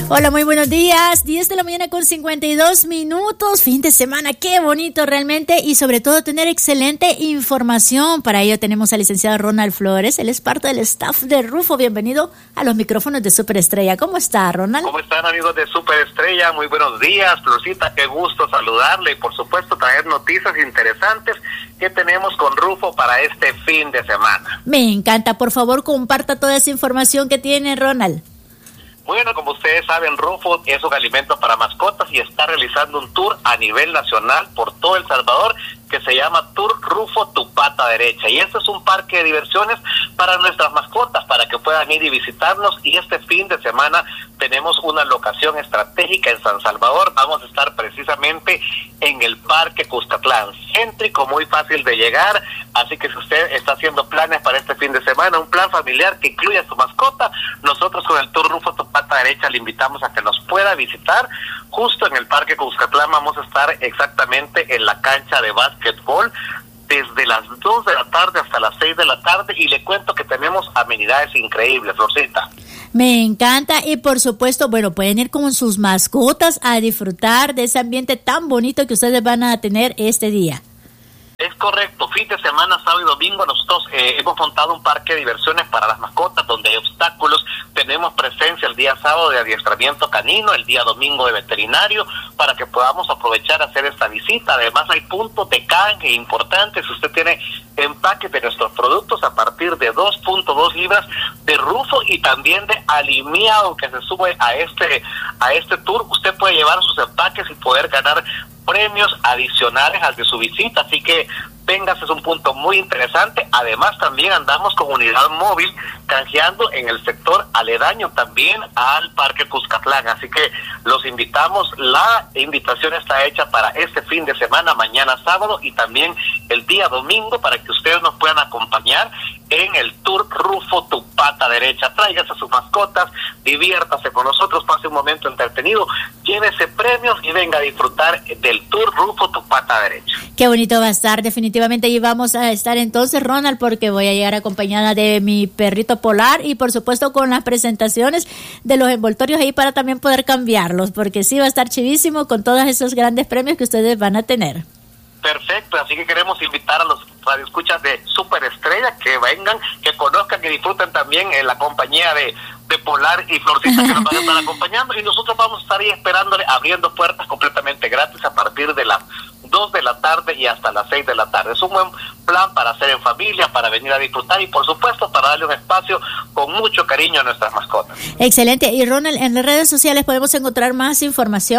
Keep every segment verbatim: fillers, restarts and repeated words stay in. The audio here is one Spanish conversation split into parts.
Hola, muy buenos días. diez de la mañana con cincuenta y dos minutos. Fin de semana, qué bonito realmente. Y sobre todo tener excelente información. Para ello tenemos al licenciado Ronald Flores. Él es parte del staff de Rufo. Bienvenido a los micrófonos de Superestrella. ¿Cómo está, Ronald? ¿Cómo están, amigos de Superestrella? Muy buenos días, Florcita. Qué gusto saludarle y, por supuesto, traer noticias interesantes que tenemos con Rufo para este fin de semana. Me encanta. Por favor, comparta toda esa información que tiene, Ronald. Bueno, como ustedes saben, Rufo es un alimento para mascotas y está realizando un tour a nivel nacional por todo El Salvador que se llama Tour Rufo Tu Pata Derecha. Y este es un parque de diversiones para nuestras mascotas, para que puedan ir y visitarnos. Y este fin de semana tenemos una locación estratégica en San Salvador. Vamos a estar precisamente en el Parque Cuscatlán, céntrico, muy fácil de llegar. Así que si usted está haciendo planes para este fin de semana, un plan familiar que incluya a su mascota, nosotros con el Tour Rufo Tu Pata Derecha le invitamos a que nos pueda visitar. Justo en el Parque Cuscatlán vamos a estar exactamente en la cancha de básquetbol desde las dos de la tarde hasta las seis de la tarde, y le cuento que tenemos amenidades increíbles, Rosita. Me encanta, y por supuesto, bueno, pueden ir con sus mascotas a disfrutar de ese ambiente tan bonito que ustedes van a tener este día. Es correcto, fin de semana, sábado y domingo, nosotros eh, hemos montado un parque de diversiones para las mascotas donde hay obstáculos. Tenemos presencia el día sábado de adiestramiento canino, el día domingo de veterinario, para que podamos aprovechar a hacer esta visita. Además hay puntos de canje importantes. Si usted tiene empaques de nuestros productos a partir de dos punto dos libras de Rufo y también de alimiado que se sube a este, a este tour, usted puede llevar sus empaques y poder ganar premios adicionales al de su visita. Así que vengas, es un punto muy interesante. Además también andamos con unidad móvil canjeando en el sector aledaño también al Parque Cuscatlán. Así que los invitamos, la invitación está hecha para este fin de semana, mañana sábado y también el día domingo, para que ustedes nos puedan acompañar en el Tour Rufo Tu Pata Derecha. Tráigase a sus mascotas, diviértase con nosotros, pase un momento entretenido, llévese premios y venga a disfrutar del Tour Rufo Tu Pata Derecha. Qué bonito va a estar, definitivamente. Y vamos a estar entonces, Ronald, porque voy a llegar acompañada de mi perrito polar y por supuesto con las presentaciones de los envoltorios ahí para también poder cambiarlos, porque sí va a estar chivísimo con todos esos grandes premios que ustedes van a tener. Perfecto, así que queremos invitar a los radioescuchas de Superestrella que vengan, que conozcan, que disfruten también en la compañía de, de Polar y Florcita, que nos van a estar acompañando, y nosotros vamos a estar ahí esperándole, abriendo puertas completamente gratis a partir de las dos de la tarde y hasta las seis de la tarde. Es un buen plan para hacer en familia, para venir a disfrutar y por supuesto para darle un espacio con mucho cariño a nuestras mascotas. Excelente. Y Ronald, ¿en las redes sociales podemos encontrar más información?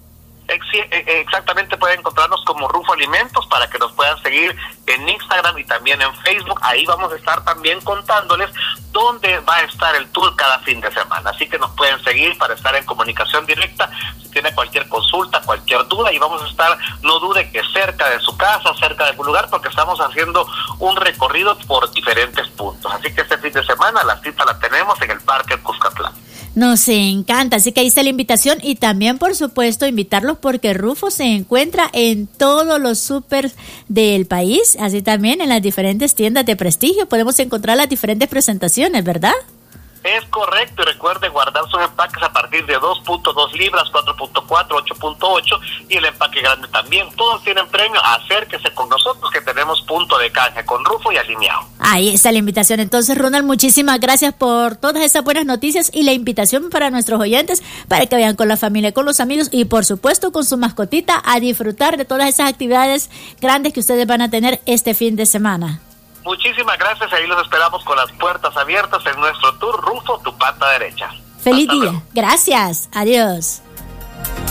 Exactamente, pueden encontrarnos como Rufo Alimentos para que nos puedan seguir en Instagram y también en Facebook. Ahí vamos a estar también contándoles dónde va a estar el tour cada fin de semana. Así que nos pueden seguir para estar en comunicación directa si tiene cualquier consulta, cualquier duda, y vamos a estar, no dude que cerca de su casa, cerca de algún lugar, porque estamos haciendo un recorrido por diferentes puntos. Así que este fin de semana la cita la tenemos en el Parque Cuscatlán. Nos encanta, así que ahí está la invitación, y también por supuesto invitarlos porque Rufo se encuentra en todos los súper del país, así también en las diferentes tiendas de prestigio podemos encontrar las diferentes presentaciones, ¿verdad? Es correcto, y recuerde guardar sus empaques a partir de dos punto dos libras, cuatro punto cuatro, ocho punto ocho y el empaque grande también. Todos tienen premio. Acérquese con nosotros que tenemos punto de canje con Rufo y alineado. Ahí está la invitación. Entonces, Ronald, muchísimas gracias por todas esas buenas noticias y la invitación para nuestros oyentes para que vayan con la familia, con los amigos y por supuesto con su mascotita a disfrutar de todas esas actividades grandes que ustedes van a tener este fin de semana. Muchísimas gracias, ahí los esperamos con las puertas abiertas en nuestro tour Rufo Tu Pata Derecha. Feliz día, gracias, adiós.